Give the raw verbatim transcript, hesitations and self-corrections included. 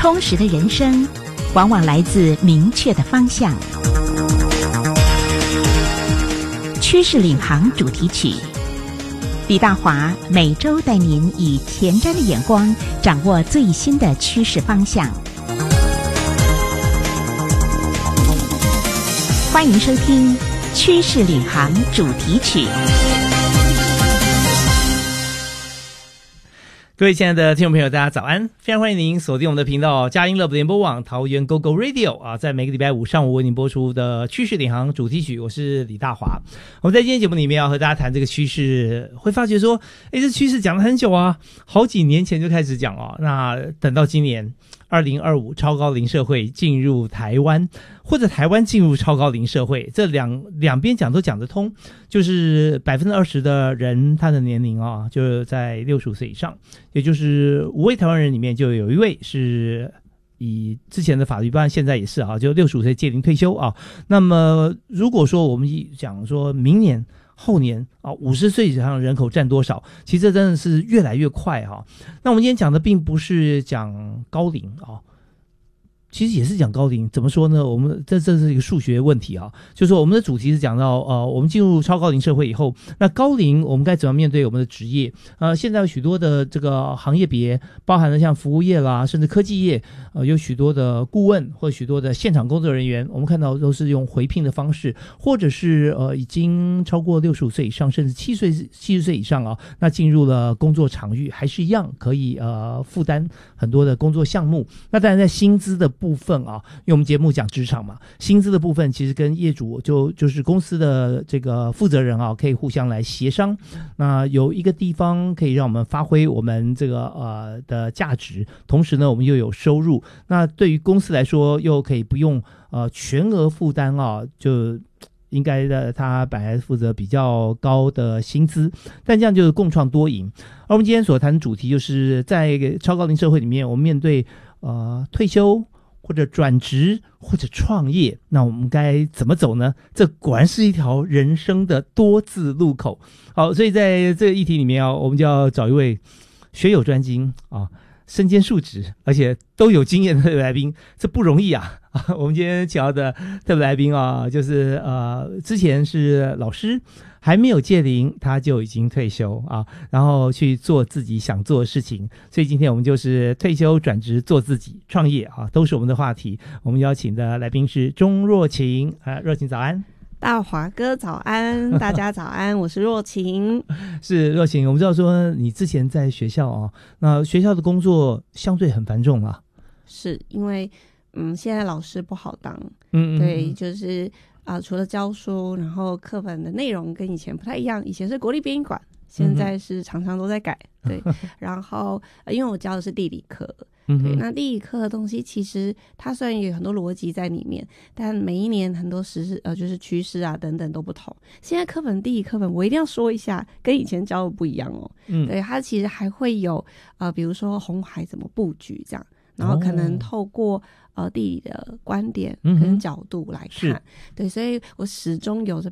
充实的人生往往来自明确的方向。趋势领航主题曲，李大华每周带您以前瞻的眼光掌握最新的趋势方向。欢迎收听趋势领航主题曲。 各位亲爱的听众朋友，大家早安！非常欢迎您锁定我们的频道佳音乐联播网桃园 Go Go Radio 啊，在每个礼拜五上午为您播出的趋势领航主题曲，我是李大华。我们在今天节目里面要和大家谈这个趋势，会发觉说，哎，这趋势讲了很久啊，好几年前就开始讲哦。那等到今年二零二五超高龄社会进入台湾，或者台湾进入超高龄社会，这两两边讲都讲得通，就是百分之二十的人他的年龄啊，就是在六十五岁以上，也就是五位台湾人里面就有一位是以之前的法律办，现在也是啊，就六十五岁届龄退休啊。那么如果说我们讲说明年后年啊，五十岁以上的人口占多少？其实这真的是越来越快哈、啊。那我们今天讲的并不是讲高龄啊，其实也是讲高龄。怎么说呢？我们这这是一个数学问题啊，就是说我们的主题是讲到呃，我们进入超高龄社会以后，那高龄我们该怎么面对我们的职业？呃，现在有许多的这个行业别，包含了像服务业啦，甚至科技业，呃，有许多的顾问或许多的现场工作人员，我们看到都是用回聘的方式，或者是呃已经超过六十五岁以上，甚至七岁七十岁以上啊，那进入了工作场域，还是一样可以呃负担很多的工作项目。那当然在薪资的部分啊，因为我们节目讲职场嘛，薪资的部分其实跟业主就就是公司的这个负责人啊，可以互相来协商。那有一个地方可以让我们发挥我们这个呃的价值，同时呢，我们又有收入。那对于公司来说，又可以不用呃全额负担啊，就应该的他本来负责比较高的薪资，但这样就是共创多赢。而我们今天所谈的主题就是在超高龄社会里面，我们面对呃退休或者转职或者创业，那我们该怎么走呢？这果然是一条人生的多字路口。好，所以在这个议题里面啊，我们就要找一位学有专精啊，身兼数职，而且都有经验的特别来宾，这不容易啊！啊，我们今天请到的特别来宾啊，就是呃，之前是老师，还没有届龄他就已经退休啊，然后去做自己想做的事情。所以今天我们就是退休转职做自己创业啊，都是我们的话题。我们邀请的来宾是钟若晴啊，若晴早安。 大华哥早安，大家早安，我是若晴。 是若晴，我们知道说你之前在学校啊，那学校的工作相对很繁重啊。 是因为嗯，现在老师不好当， 嗯, 嗯, 嗯对，就是啊、呃，除了教书，然后课本的内容跟以前不太一样，以前是国立编译馆，现在是常常都在改，对。然后、呃、因为我教的是地理课。对，那地理课的东西其实它虽然有很多逻辑在里面，但每一年很多时事呃就是趋势啊等等都不同。现在课本地理课本我一定要说一下，跟以前教的不一样哦。嗯，对，它其实还会有呃比如说红海怎么布局这样，然后可能透过呃地理的观点跟角度来看，对，所以我始终有着